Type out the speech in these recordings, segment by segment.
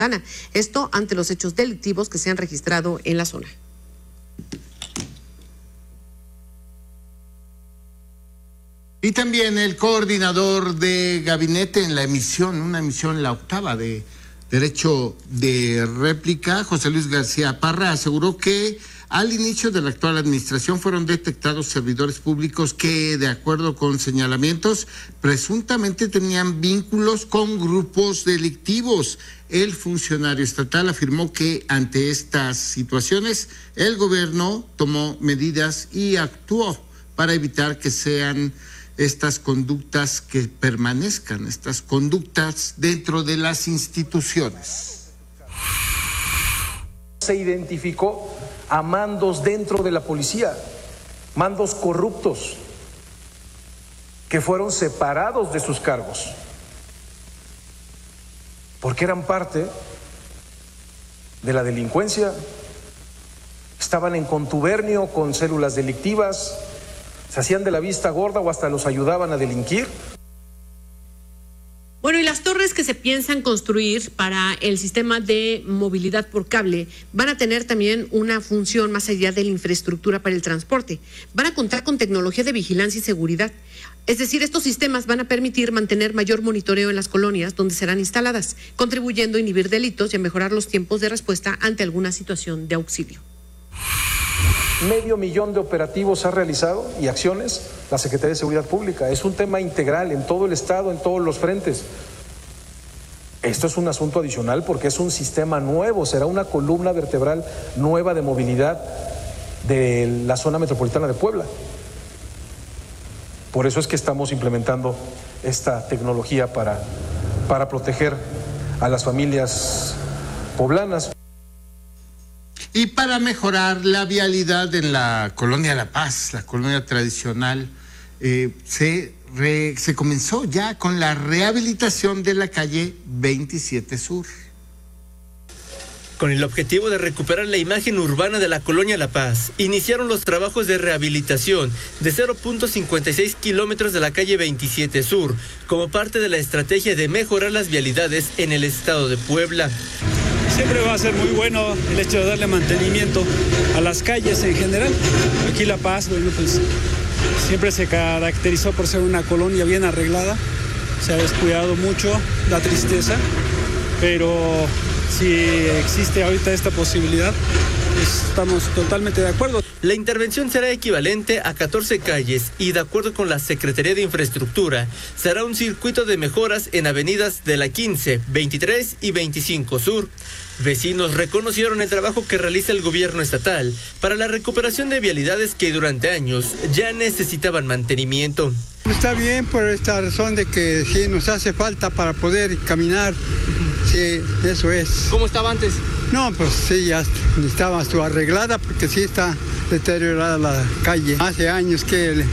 Esto ante los hechos delictivos que se han registrado en la zona. Y también el coordinador de gabinete en una emisión, la octava de Derecho de Réplica, José Luis García Parra, aseguró que al inicio de la actual administración fueron detectados servidores públicos que, de acuerdo con señalamientos, presuntamente tenían vínculos con grupos delictivos. El funcionario estatal afirmó que ante estas situaciones el gobierno tomó medidas y actuó para evitar que sean estas conductas, que permanezcan estas conductas dentro de las instituciones. Se identificó a mandos dentro de la policía, mandos corruptos, que fueron separados de sus cargos, porque eran parte de la delincuencia, estaban en contubernio con células delictivas, se hacían de la vista gorda o hasta los ayudaban a delinquir. Bueno, y las torres que se piensan construir para el sistema de movilidad por cable van a tener también una función más allá de la infraestructura para el transporte. Van a contar con tecnología de vigilancia y seguridad. Es decir, estos sistemas van a permitir mantener mayor monitoreo en las colonias donde serán instaladas, contribuyendo a inhibir delitos y a mejorar los tiempos de respuesta ante alguna situación de auxilio. 500,000 de operativos ha realizado y acciones la Secretaría de Seguridad Pública. Es un tema integral en todo el estado, en todos los frentes. Esto es un asunto adicional porque es un sistema nuevo, será una columna vertebral nueva de movilidad de la zona metropolitana de Puebla. Por eso es que estamos implementando esta tecnología para proteger a las familias poblanas. Y para mejorar la vialidad en la colonia La Paz, la colonia tradicional, se comenzó ya con la rehabilitación de la calle 27 Sur. Con el objetivo de recuperar la imagen urbana de la colonia La Paz, iniciaron los trabajos de rehabilitación de 0.56 kilómetros de la calle 27 Sur, como parte de la estrategia de mejorar las vialidades en el estado de Puebla. Siempre va a ser muy bueno el hecho de darle mantenimiento a las calles en general. Aquí La Paz, bueno, pues siempre se caracterizó por ser una colonia bien arreglada. Se ha descuidado mucho, da tristeza, pero si existe ahorita esta posibilidad, pues estamos totalmente de acuerdo. La intervención será equivalente a 14 calles y, de acuerdo con la Secretaría de Infraestructura, será un circuito de mejoras en avenidas de la 15, 23 y 25 Sur. Vecinos reconocieron el trabajo que realiza el gobierno estatal para la recuperación de vialidades que durante años ya necesitaban mantenimiento. Está bien por esta razón de que sí nos hace falta para poder caminar. Sí, eso es. ¿Cómo estaba antes? No, pues sí, ya estaba arreglada porque sí está deteriorada la calle. Hace años que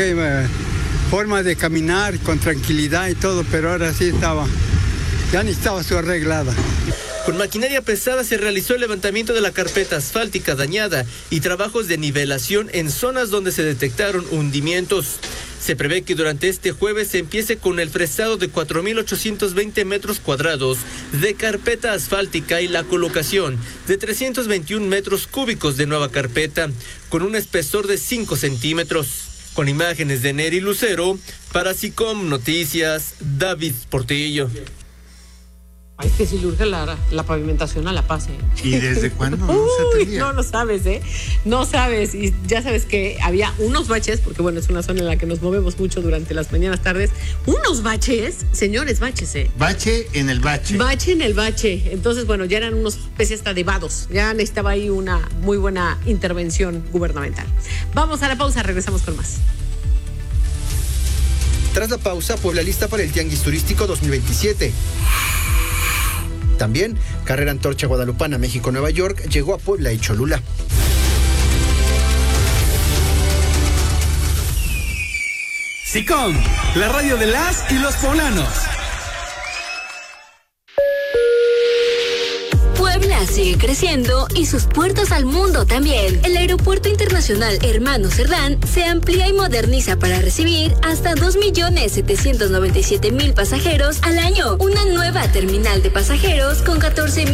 forma de caminar con tranquilidad y todo, pero ahora sí ya ni estaba arreglada. Con maquinaria pesada se realizó el levantamiento de la carpeta asfáltica dañada y trabajos de nivelación en zonas donde se detectaron hundimientos. Se prevé que durante este jueves se empiece con el fresado de 4.820 metros cuadrados de carpeta asfáltica y la colocación de 321 metros cúbicos de nueva carpeta, con un espesor de 5 centímetros. Con imágenes de Neri Lucero, para SICOM Noticias, David Portillo. Es que si le urge la pavimentación a La Paz, ¿eh? ¿Y desde cuándo no se tenía? No sabes, ¿eh? No sabes. Y ya sabes que había unos baches, porque bueno, es una zona en la que nos movemos mucho durante las mañanas, tardes. Unos baches, señores, baches, ¿eh? Bache en el bache. Bache en el bache. Entonces, bueno, ya eran unos especies hasta de vados. Ya necesitaba ahí una muy buena intervención gubernamental. Vamos a la pausa, regresamos con más. Tras la pausa, Puebla lista para el Tianguis Turístico 2027. También, carrera antorcha guadalupana México-Nueva York llegó a Puebla y Cholula. SICOM, la radio de las y los poblanos. Puebla sigue creciendo y sus puertos al mundo también. El Aeropuerto Internacional Hermano Cerdán se amplía y moderniza para recibir hasta 2.797.000 pasajeros al año. Una nueva terminal de pasajeros con 14.000